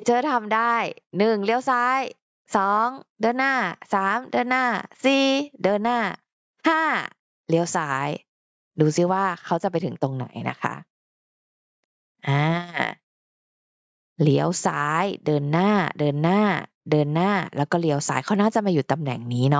เจอร์ทำได้1เลี้ยวซ้าย2เดินหน้า3เดินหน้า4เดินหน้า5เลี้ยวซ้ายดูซิว่าเขาจะไปถึงตรงไหนนะคะเลี้ยวซ้ายเดินหน้าเดินหน้าเดินหน้าแล้วก็เลี้ยวซ้ายเขาน่าจะมาอยู่ตำแหน่งนี้เนาะ